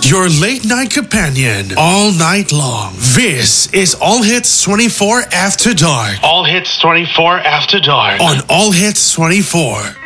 your late night companion all night long. This is All Hits 24 After Dark. All Hits 24 After Dark on All Hits 24.